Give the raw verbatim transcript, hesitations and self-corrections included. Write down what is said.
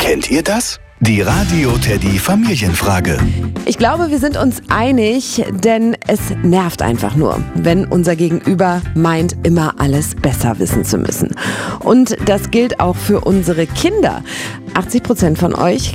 Kennt ihr das? Die Radio Teddy Familienfrage. Ich glaube, wir sind uns einig, denn es nervt einfach nur, wenn unser Gegenüber meint, immer alles besser wissen zu müssen. Und das gilt auch für unsere Kinder. achtzig Prozent von euch